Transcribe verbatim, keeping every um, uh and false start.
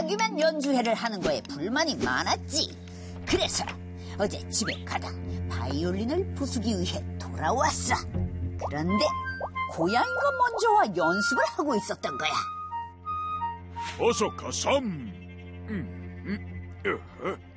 정규면 연주회를 하는 거에 불만이 많았지. 그래서 어제 집에 가다 바이올린을 부수기 위해 돌아왔어. 그런데 고양이가 먼저 와 연습을 하고 있었던 거야. 어서 가삼. 음, 음, 으허.